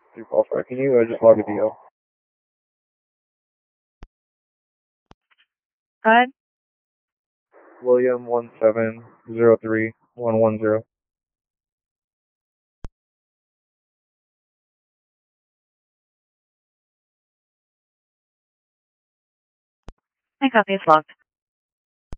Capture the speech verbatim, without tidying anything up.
Through call for Can you uh, just log a D L? Go ahead. William one seven zero three one one zero. I copy it's logged.